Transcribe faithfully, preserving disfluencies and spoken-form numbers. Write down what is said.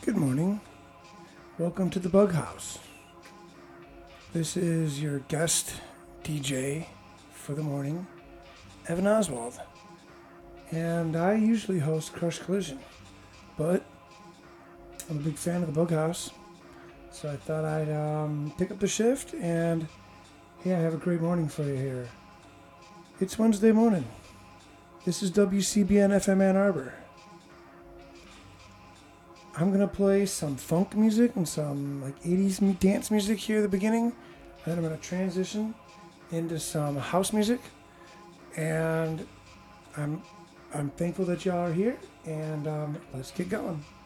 Good morning. Welcome to the Bug House. This is your guest D J for the morning, Evan Oswald. And I usually host Crush Collision, but I'm a big fan of the Bug House, so I thought I'd um, pick up the shift, and yeah, I have a great morning for you here. It's Wednesday morning. This is W C B N F M Ann Arbor. I'm going to play some funk music and some like eighties dance music here at the beginning. And then I'm going to transition into some house music. And I'm I'm thankful that y'all are here. And um, let's get going.